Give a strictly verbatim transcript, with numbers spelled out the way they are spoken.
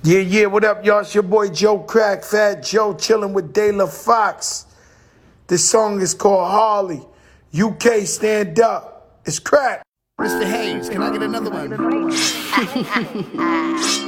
Yeah, yeah, what up, y'all? It's your boy Joe Crack, Fat Joe, chilling with De La Fox. This song is called Harley. U K, stand up. It's crack. Mister Hayes, can I get another one?